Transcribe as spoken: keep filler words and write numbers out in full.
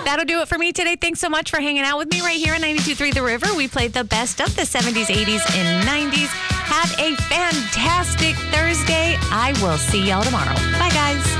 That'll do it for me today. Thanks so much for hanging out with me right here on ninety-two point three The River. We played the best of the seventies, eighties, and nineties. Have a fantastic Thursday. I will see y'all tomorrow. Bye, guys.